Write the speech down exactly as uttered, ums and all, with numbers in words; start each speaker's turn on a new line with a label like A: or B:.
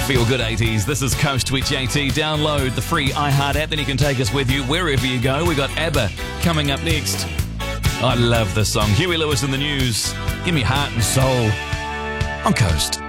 A: Feel good eighties. This is Coast with J T. Download the free iHeart app, then you can take us with you wherever you go. We got ABBA coming up next. I love this song. Huey Lewis in the News. Give me heart and soul on Coast.